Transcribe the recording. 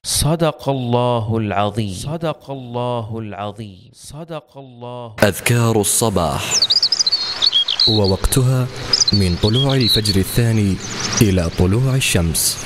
صدق الله العظيم. صدق الله العظيم. صدق الله. أذكار الصباح، ووقتها من طلوع الفجر الثاني إلى طلوع الشمس.